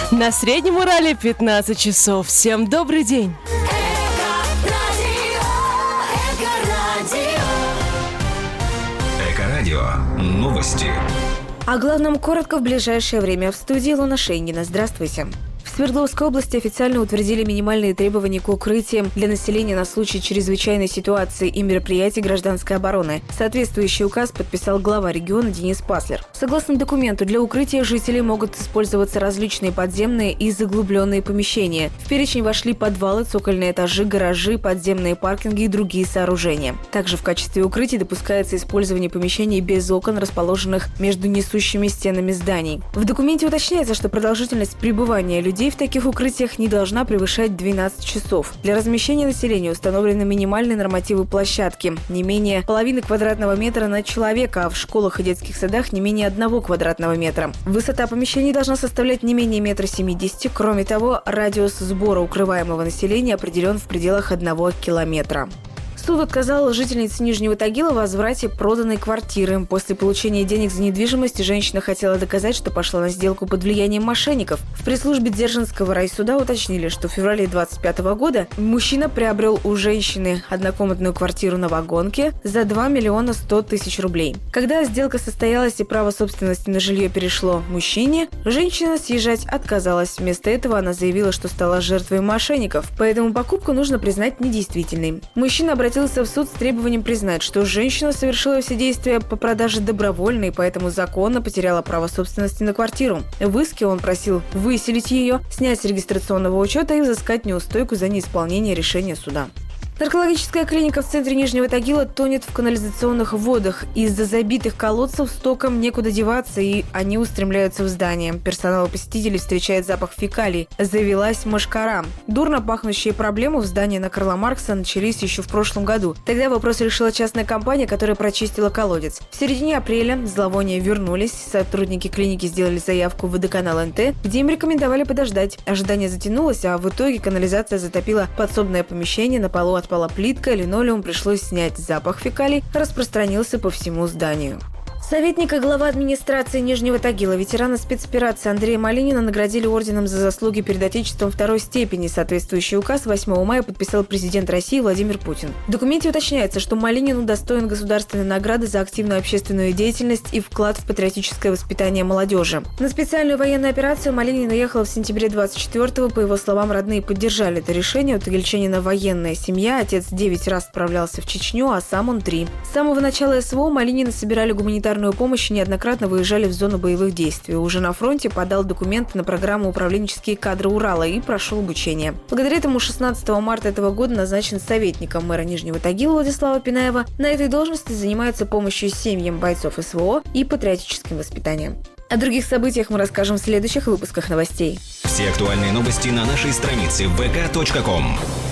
На Среднем Урале 15 часов. Всем добрый день. Эко-радио. Новости. О главном коротко в ближайшее время. В студии Илона Шейнгина. Здравствуйте. В Свердловской области официально утвердили минимальные требования к укрытиям для населения на случай чрезвычайной ситуации и мероприятий гражданской обороны. Соответствующий указ подписал глава региона Денис Паслер. Согласно документу, для укрытия жителей могут использоваться различные подземные и заглубленные помещения. В перечень вошли подвалы, цокольные этажи, гаражи, подземные паркинги и другие сооружения. Также в качестве укрытий допускается использование помещений без окон, расположенных между несущими стенами зданий. В документе уточняется, что продолжительность пребывания людей в таких укрытиях не должна превышать 12 часов. Для размещения населения установлены минимальные нормативы площадки – не менее половины квадратного метра на человека, а в школах и детских садах не менее 1 квадратного метра. Высота помещений должна составлять не менее 1,70 м. Кроме того, радиус сбора укрываемого населения определен в пределах 1 километра. Суд отказал жительнице Нижнего Тагила в возврате проданной квартиры. После получения денег за недвижимость женщина хотела доказать, что пошла на сделку под влиянием мошенников. В пресс-службе Дзержинского райсуда уточнили, что в феврале 2025 года мужчина приобрел у женщины однокомнатную квартиру на Вагонке за 2 миллиона 100 тысяч рублей. Когда сделка состоялась и право собственности на жилье перешло мужчине, женщина съезжать отказалась. Вместо этого она заявила, что стала жертвой мошенников, поэтому покупку нужно признать недействительной. Мужчина обратился в суд с требованием признать, что женщина совершила все действия по продаже добровольно и поэтому законно потеряла право собственности на квартиру. В иске он просил выселить ее, снять с регистрационного учета и взыскать неустойку за неисполнение решения суда. Наркологическая клиника в центре Нижнего Тагила тонет в канализационных водах. Из-за забитых колодцев стокам некуда деваться, и они устремляются в здание. Персонал и посетителей встречает запах фекалий. Завелась мошкара. Дурно пахнущие проблемы в здании на Карла Маркса начались еще в прошлом году. Тогда вопрос решила частная компания, которая прочистила колодец. В середине апреля зловония вернулись. Сотрудники клиники сделали заявку в водоканал НТ, где им рекомендовали подождать. Ожидание затянулось, а в итоге канализация затопила подсобное помещение, на полу отпала плитка, линолеум пришлось снять. Запах фекалий распространился по всему зданию. Советника главы администрации Нижнего Тагила, ветерана спецоперации Андрея Малинина наградили орденом за заслуги перед Отечеством 2-й степени. Соответствующий указ 8 мая подписал президент России Владимир Путин. В документе уточняется, что Малинин удостоен государственной награды за активную общественную деятельность и вклад в патриотическое воспитание молодежи. На специальную военную операцию Малинин уехал в сентябре 24-го. По его словам, родные поддержали это решение. У тагильчанина военная семья. Отец 9 раз отправлялся в Чечню, а сам он 3. С самого начала СВО Малинина собирали гуманитарную помощь, неоднократно выезжали в зону боевых действий. Уже на фронте подал документы на программу «Управленческие кадры Урала» и прошел обучение. Благодаря этому 16 марта этого года назначен советником мэра Нижнего Тагила Владислава Пинаева. На этой должности занимается помощью семьям бойцов СВО и патриотическим воспитанием. О других событиях мы расскажем в следующих выпусках новостей. Все актуальные новости на нашей странице vk.com.